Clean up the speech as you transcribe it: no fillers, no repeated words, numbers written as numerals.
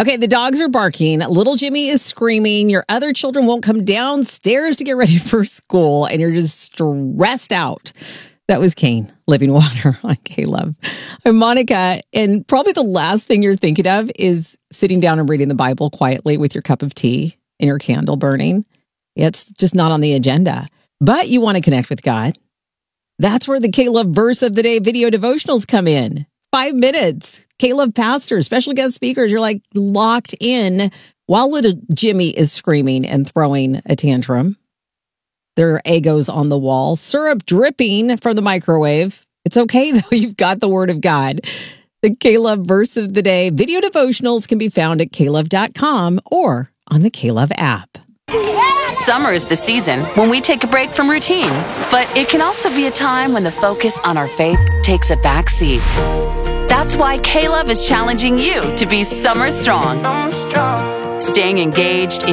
Okay, the dogs are barking. Little Jimmy is screaming. Your other children won't come downstairs to get ready for school, and you're just stressed out. That was Kane, Living Water on K-Love. I'm Monica, and probably the last thing you're thinking of is sitting down and reading the Bible quietly with your cup of tea and your candle burning. It's just not on the agenda. But you want to connect with God. That's where the K-Love Verse of the Day video devotionals come in. 5 minutes. K-Love pastors, special guest speakers, you're like locked in while little Jimmy is screaming and throwing a tantrum. There are Eggos on the wall, syrup dripping from the microwave. It's okay, though. You've got the Word of God. The K-Love Verse of the Day video devotionals can be found at klove.com or on the K-Love app. Summer is the season when we take a break from routine, but it can also be a time when the focus on our faith takes a back seat. That's why K-Love is challenging you to be summer strong. Staying engaged in